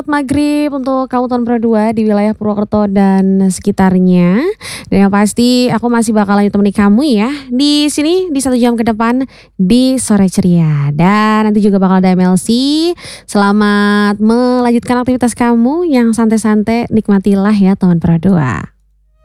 Maghrib untuk kamu Tahun Pro 2 di wilayah Purwokerto dan sekitarnya. Dan yang pasti aku masih bakal lanjut temani kamu ya di sini di 1 jam ke depan di Sore Ceria. Dan nanti juga bakal ada MLC. Selamat melanjutkan aktivitas kamu yang santai-santai, nikmatilah ya Tahun Pro 2.